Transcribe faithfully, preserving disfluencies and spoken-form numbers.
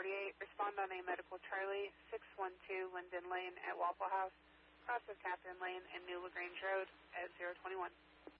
thirty-eight, respond on a medical Charlie, six one two Linden Lane at Waffle House, cross of Catherine Lane and New LaGrange Road at zero twenty-one.